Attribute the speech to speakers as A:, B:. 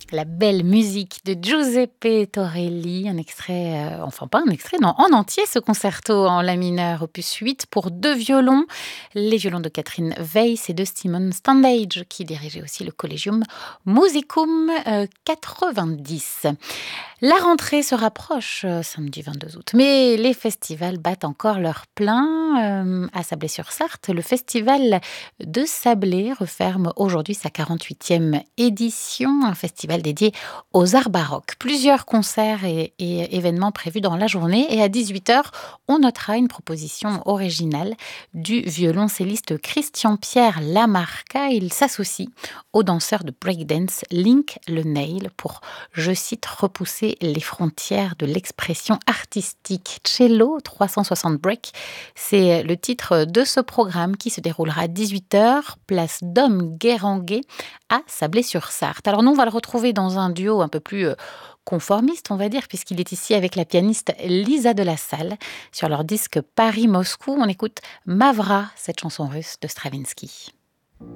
A: La belle musique de Giuseppe Torelli, un extrait, enfin pas un extrait, non, en entier ce concerto en la mineur, opus 8 pour 2 violons, les violons de Catherine Weiss et de Simon Standage, qui dirigeait aussi le Collegium Musicum 90. La rentrée se rapproche, samedi 22 août, mais les festivals battent encore leur plein. À Sablé-sur-Sarthe, le festival de Sablé referme aujourd'hui sa 48e édition, un festival dédié aux arts baroques. Plusieurs concerts et événements prévus dans la journée, et à 18 heures, on notera une proposition originale du violoncelliste Christian-Pierre Lamarca. Il s'associe au danseur de breakdance Link Le Nail pour, je cite, repousser les frontières de l'expression artistique. Cello 360 Break, c'est le titre de ce programme qui se déroulera à 18 heures, place Dom Guéranguet à Sablé-sur-Sarthe. Alors nous, on va le retrouver dans un duo un peu plus conformiste, on va dire, puisqu'il est ici avec la pianiste Lisa de la Salle. Sur leur disque Paris-Moscou, on écoute Mavra, cette chanson russe de Stravinsky.